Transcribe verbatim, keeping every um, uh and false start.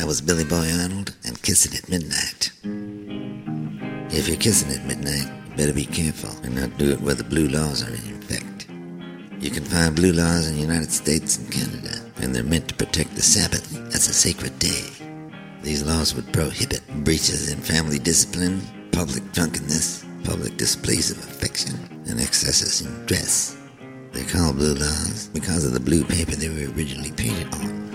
That was Billy Boy Arnold and Kissing at Midnight. If you're kissing at midnight, you better be careful and not do it where the blue laws are in effect. You can find blue laws in the United States and Canada, and they're meant to protect the Sabbath as a sacred day. These laws would prohibit breaches in family discipline, public drunkenness, public displays of affection, and excesses in dress. They're called blue laws because of the blue paper they were originally painted on.